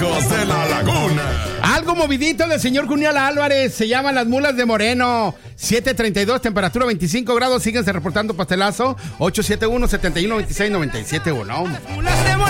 de la Laguna. Algo movidito del señor Junial Álvarez. Se llaman Las Mulas de Moreno. 7:32, temperatura 25 grados. Síguense reportando pastelazo. 871-7126-971. Mulas de Moreno.